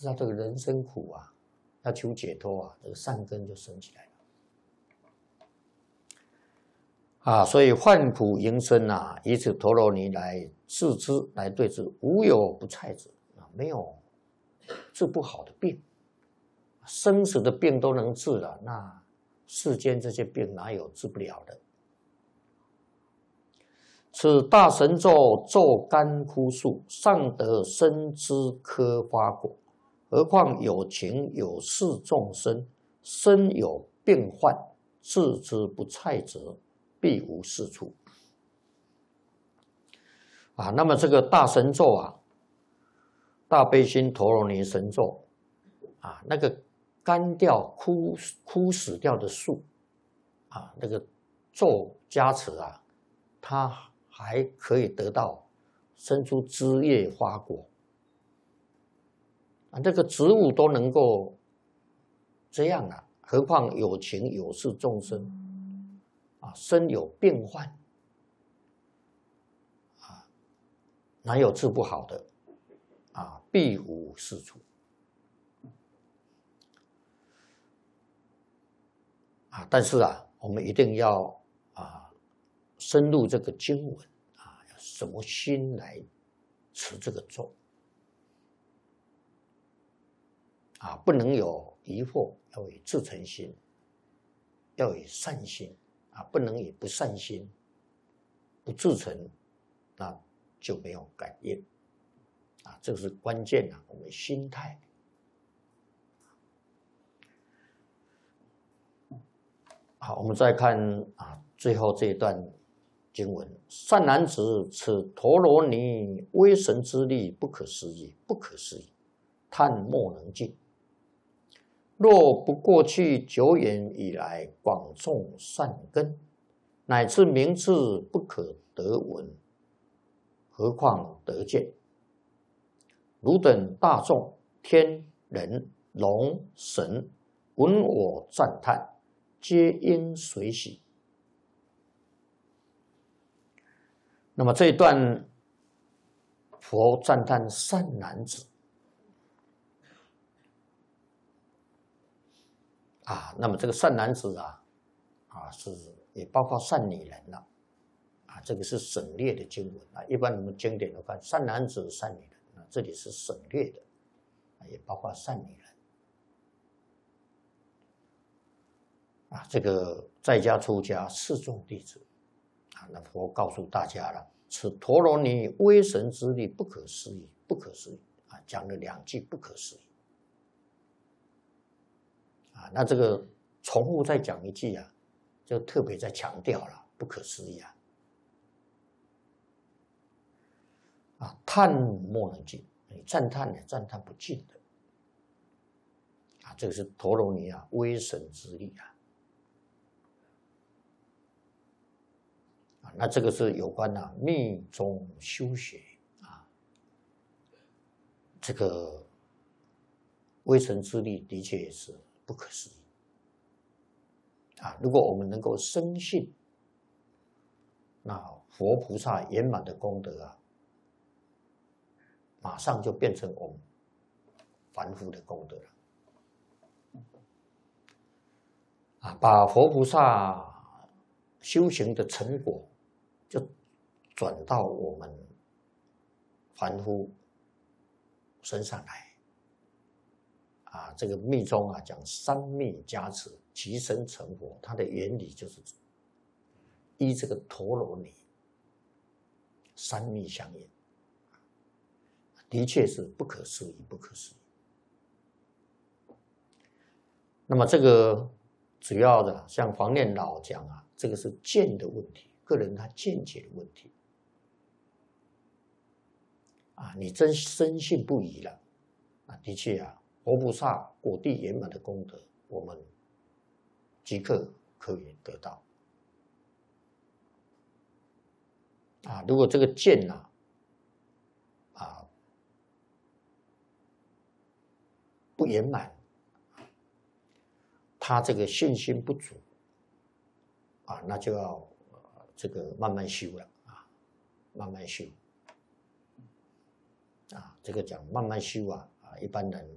知道这个人生苦啊，要求解脱啊，这个善根就生起来了。所以患苦迎生啊，以此陀罗尼来治之，来对之，无有不菜之啊，没有治不好的病，生死的病都能治了，那世间这些病哪有治不了的？此大神咒咒干枯树，尚得生枝科花果，何况有情有事众生，身有病患，治之不菜者，必无是处。那么这个大神咒啊，大悲心陀罗尼神咒那个干掉枯死掉的树那个咒加持它还可以得到生出枝叶花果这个植物都能够这样何况有情有事众生身有病患哪有治不好的必无是处但是我们一定要深入这个经文要什么心来持这个咒不能有疑惑，要以至诚心，要以善心不能以不善心、不至诚，那就没有感应这个是关键我们心态。好，我们再看最后这一段经文：善男子，此陀罗尼威神之力不可思议，不可思议，叹莫能尽。若不过去久远以来广种善根，乃至名字不可得闻，何况得见？汝等大众，天人龙神，闻我赞叹，皆应随喜。那么这一段佛赞叹善男子那么这个善男子是也包括善女人了这个是省略的经文一般我们经典都看善男子善女人这里是省略的也包括善女人这个在家出家四众弟子那佛告诉大家了，此陀罗尼威神之力不可思议，不可思议讲了2句不可思议那这个重复再讲一句就特别在强调了不可思议叹莫能尽，你赞叹也赞叹不尽的这个是陀罗尼威神之力那这个是有关密宗修学这个威神之力的确也是不可思议如果我们能够深信那佛菩萨圆满的功德马上就变成我们凡夫的功德了把佛菩萨修行的成果就转到我们凡夫身上来这个密宗讲三密加持即生成佛，它的原理就是依这个陀罗尼三密相应的确是不可思议，不可思议。那么这个主要的像黄念老讲这个是见的问题，个人他见解的问题你真深信不疑了的确佛菩萨果地圆满的功德，我们即刻可以得到如果这个见不圆满，他这个信心不足那就要这个慢慢修了慢慢修这个讲慢慢修一般人